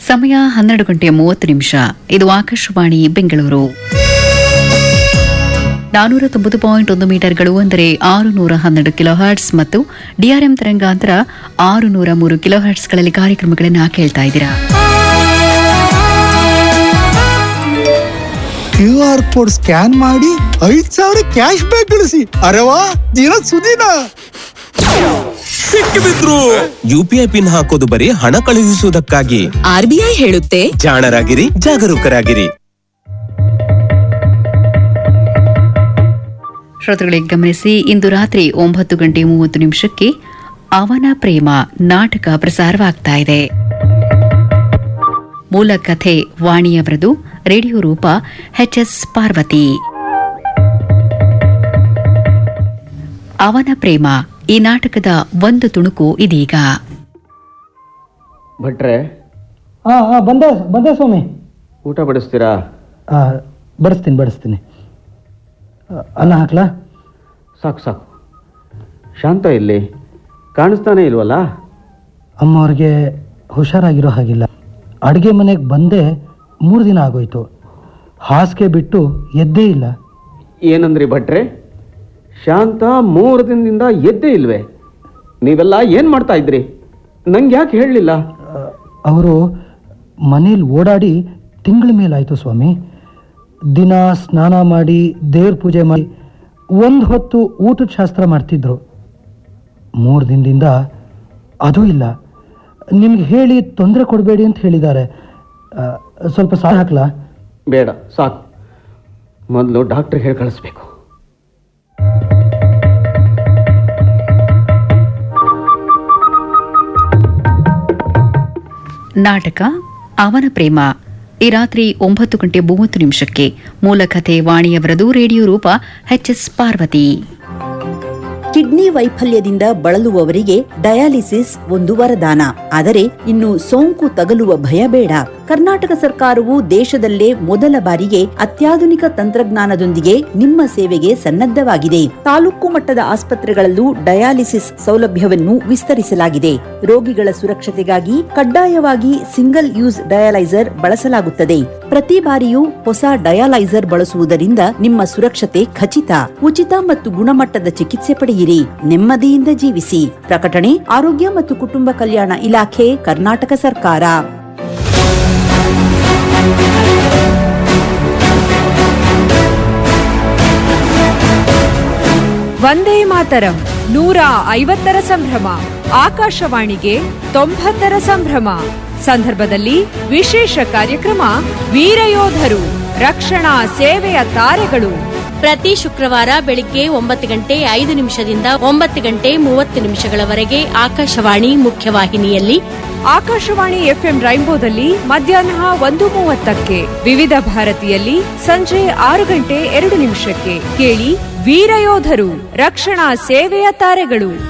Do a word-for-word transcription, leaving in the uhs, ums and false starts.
ಸಮಯ ಹನ್ನೆರಡು ಗಂಟೆ ಮೂವತ್ತು ನಿಮಿಷ. ಇದು ಆಕಾಶವಾಣಿ ಬೆಂಗಳೂರು. ನಾನೂರ ತೊಂಬತ್ತು ಪಾಯಿಂಟ್ ಒಂದು ಮೀಟರ್ಗಳು ಅಂದರೆ ಆರುನೂರ ಹನ್ನೆರಡು ಕಿಲೋ ಹರ್ಟ್ಸ್ ಮತ್ತು ಡಿಆರ್ಎಂ ತರಂಗಾಂತರ ಆರುನೂರ ಮೂರು ಕಿಲೋ ಹರ್ಟ್ಸ್ಗಳಲ್ಲಿ ಕಾರ್ಯಕ್ರಮಗಳನ್ನು ಕೇಳ್ತಾ ಇದ್ದೀರಾ. ಕ್ಯೂ ಆರ್ ಕೋಡ್ ಸ್ಕ್ಯಾನ್ ಮಾಡಿ ಐದ್ ಸಾವಿರ ಕ್ಯಾಶ್ ಬ್ಯಾಕ್ ಗಳಿಸಿ. ಅರೆವಾ ದಿನ ಸುದಿನ ಸಿಕ್ಕಿಬಿದ್ರು. ಯುಪಿಐ ಪಿನ್ ಹಾಕೋದು ಬರೀ ಹಣ ಕಳುಹಿಸುವುದಕ್ಕಾಗಿ. ಆರ್ಬಿಐ ಹೇಳುತ್ತೆ, ಜಾಣರಾಗಿರಿ, ಜಾಗರೂಕರಾಗಿರಿ. ಶ್ರೋತೃಗಳಿಗೆ ಗಮನಿಸಿ, ಇಂದು ರಾತ್ರಿ ಒಂಬತ್ತು ಗಂಟೆ ಮೂವತ್ತು ನಿಮಿಷಕ್ಕೆ ಅವನ ಪ್ರೇಮ ನಾಟಕ ಪ್ರಸಾರವಾಗ್ತಾ ಇದೆ. ಮೂಲ ಕಥೆ ವಾಣಿಯವರದು, ರೇಡಿಯೋ ರೂಪ ಎಚ್ ಎಸ್ ಪಾರ್ವತಿ. ಅವನ ಪ್ರೇಮ ಈ ನಾಟಕದ ಒಂದು ತುಣುಕು ಇದೀಗ. ಭಟ್ರೆ, ಹಾ ಹಾ ಬಂದೆ ಬಂದೆ ಸ್ವಾಮಿ. ಊಟ ಬಡಿಸ್ತೀರಾ? ಬಡಿಸ್ತೀನಿ ಬಡಿಸ್ತೀನಿ. ಅನ್ನ ಹಾಕ್ಲಾ? ಸಾಕು ಸಾಕು. ಶಾಂತ ಇಲ್ಲಿ ಕಾಣಿಸ್ತಾನೆ ಇಲ್ವಲ್ಲ? ಅಮ್ಮ ಅವ್ರಿಗೆ ಹುಷಾರಾಗಿರೋ ಹಾಗಿಲ್ಲ. ಅಡುಗೆ ಮನೆಗೆ ಬಂದೆ ಮೂರು ದಿನ ಆಗೋಯ್ತು. ಹಾಸಿಗೆ ಬಿಟ್ಟು ಎದ್ದೇ ಇಲ್ಲ. ಏನಂದ್ರಿ ಭಟ್ರೆ? ಶಾಂತ ಮೂರು ದಿನದಿಂದ ಎದ್ದೇ ಇಲ್ವೇ? ನೀವೆಲ್ಲ ಏನು ಮಾಡ್ತಾ ಇದ್ರಿ? ನಂಗೆ ಯಾಕೆ ಹೇಳಲಿಲ್ಲ? ಅವರು ಮನೇಲಿ ಓಡಾಡಿ ತಿಂಗಳ ಮೇಲಾಯಿತು ಸ್ವಾಮಿ. ದಿನ ಸ್ನಾನ ಮಾಡಿ ದೇವ್ರ ಪೂಜೆ ಮಾಡಿ ಒಂದು ಹೊತ್ತು ಊಟದ ಶಾಸ್ತ್ರ ಮಾಡ್ತಿದ್ರು. ಮೂರು ದಿನದಿಂದ ಅದೂ ಇಲ್ಲ. ನಿಮ್ಗೆ ಹೇಳಿ ತೊಂದರೆ ಕೊಡಬೇಡಿ ಅಂತ ಹೇಳಿದ್ದಾರೆ. ಸ್ವಲ್ಪ ಸಾಲ ಹಾಕ್ಲಾ? ಬೇಡ, ಸಾಕು. ಮೊದಲು ಡಾಕ್ಟ್ರಿಗೆ ಹೇಳಿ ಕಳಿಸ್ಬೇಕು. ನಾಟಕ ಅವನ ಪ್ರೇಮ ಈ ರಾತ್ರಿ ಒಂಬತ್ತು ಗಂಟೆ ಮೂವತ್ತು ನಿಮಿಷಕ್ಕೆ. ಮೂಲ ಕಥೆ ವಾಣಿಯವರದು, ರೇಡಿಯೋ ರೂಪ ಎಚ್ ಎಸ್ ಪಾರ್ವತಿ. ಕಿಡ್ನಿ ವೈಫಲ್ಯದಿಂದ ಬಳಲುವವರಿಗೆ ಡಯಾಲಿಸಿಸ್ ಒಂದು ವರದಾನ. ಆದರೆ ಇನ್ನು ಸೋಂಕು ತಗಲುವ ಭಯ ಬೇಡ. ಕರ್ನಾಟಕ ಸರ್ಕಾರವು ದೇಶದಲ್ಲೇ ಮೊದಲ ಬಾರಿಗೆ ಅತ್ಯಾಧುನಿಕ ತಂತ್ರಜ್ಞಾನದೊಂದಿಗೆ ನಿಮ್ಮ ಸೇವೆಗೆ ಸನ್ನದ್ಧವಾಗಿದೆ. ತಾಲೂಕು ಮಟ್ಟದ ಆಸ್ಪತ್ರೆಗಳಲ್ಲೂ ಡಯಾಲಿಸಿಸ್ ಸೌಲಭ್ಯವನ್ನು ವಿಸ್ತರಿಸಲಾಗಿದೆ. ರೋಗಿಗಳ ಸುರಕ್ಷತೆಗಾಗಿ ಕಡ್ಡಾಯವಾಗಿ ಸಿಂಗಲ್ ಯೂಸ್ ಡಯಾಲೈಸರ್ ಬಳಸಲಾಗುತ್ತದೆ. ಪ್ರತಿ ಬಾರಿಯೂ ಹೊಸ ಡಯಾಲೈಸರ್ ಬಳಸುವುದರಿಂದ ನಿಮ್ಮ ಸುರಕ್ಷತೆ ಖಚಿತ. ಉಚಿತ ಮತ್ತು ಗುಣಮಟ್ಟದ ಚಿಕಿತ್ಸೆ ಪಡೆಯಿರಿ, ನೆಮ್ಮದಿಯಿಂದ ಜೀವಿಸಿ. ಪ್ರಕಟಣೆ ಆರೋಗ್ಯ ಮತ್ತು ಕುಟುಂಬ ಕಲ್ಯಾಣ ಇಲಾಖೆ, ಕರ್ನಾಟಕ ಸರ್ಕಾರ. ವಂದೇ ಮಾತರಂ ನೂರ ಐವತ್ತರ ಸಂಭ್ರಮ, ಆಕಾಶವಾಣಿಗೆ ತೊಂಬತ್ತರ ಸಂಭ್ರಮ ಸಂದರ್ಭದಲ್ಲಿ ವಿಶೇಷ ಕಾರ್ಯಕ್ರಮ ವೀರಯೋಧರು, ರಕ್ಷಣಾ ಸೇವೆಯ ತಾರೆಗಳು. ಪ್ರತಿ ಶುಕ್ರವಾರ ಬೆಳಿಗ್ಗೆ ಒಂಬತ್ತು ಗಂಟೆ ಐದು ನಿಮಿಷದಿಂದ ಒಂಬತ್ತು ಗಂಟೆ ಮೂವತ್ತು ನಿಮಿಷಗಳವರೆಗೆ ಆಕಾಶವಾಣಿ ಮುಖ್ಯವಾಹಿನಿಯಲ್ಲಿ, ಆಕಾಶವಾಣಿ ಎಫ್ಎಂ ರೈನ್ಬೋದಲ್ಲಿ ಮಧ್ಯಾಹ್ನ ಒಂದು ಮೂವತ್ತಕ್ಕೆ, ವಿವಿಧ ಭಾರತಿಯಲ್ಲಿ ಸಂಜೆ ಆರು ಗಂಟೆ ಎರಡು ನಿಮಿಷಕ್ಕೆ ಕೇಳಿ ವೀರಯೋಧರು, ರಕ್ಷಣಾ ಸೇವೆಯ ತಾರೆಗಳು.